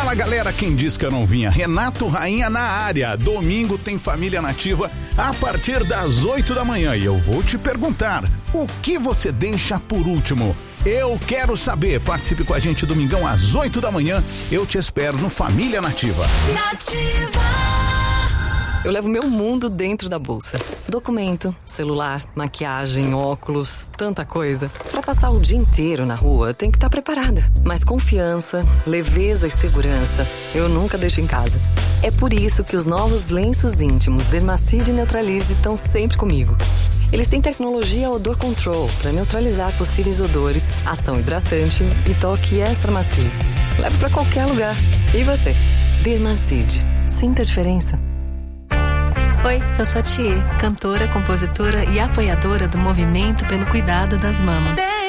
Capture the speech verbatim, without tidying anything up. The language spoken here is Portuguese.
Fala galera, quem disse que eu não vinha? Renato Rainha na área. Domingo tem Família Nativa a partir das oito da manhã e eu vou te perguntar, o que você deixa por último? Eu quero saber. Participe com a gente domingão às oito da manhã. Eu te espero no Família Nativa. Nativa. Eu levo meu mundo dentro da bolsa. Documento, celular, maquiagem, óculos, tanta coisa. Pra passar o dia inteiro na rua, tem que estar preparada. Mas confiança, leveza e segurança, eu nunca deixo em casa. É por isso que os novos lenços íntimos Dermacide e Neutralize estão sempre comigo. Eles têm tecnologia Odor Control para neutralizar possíveis odores, ação hidratante e toque extra macio. Leve pra qualquer lugar. E você? Dermacide. Sinta a diferença. Oi, eu sou a Thier, cantora, compositora e apoiadora do movimento pelo cuidado das mamas.